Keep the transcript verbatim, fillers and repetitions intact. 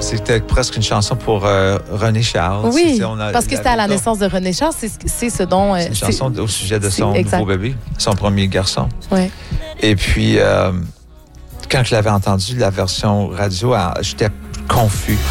c'était presque une chanson pour euh, René Charles. Oui, c'est, on a, parce que c'était à la naissance de René Charles. C'est, c'est ce dont... Euh, c'est une chanson c'est, au sujet de son exact. nouveau bébé, son premier garçon. Ouais. Et puis, euh, quand je l'avais entendu, la version radio, j'étais confus.